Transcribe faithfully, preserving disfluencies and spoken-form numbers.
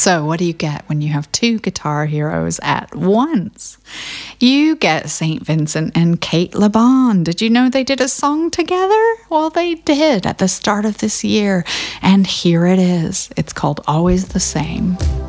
So what do you get when you have two guitar heroes at once? You get Saint Vincent and Kate Le Bon. Did you know they did a song together? Well, they did at the start of this year. And here it is. It's called Always the Same.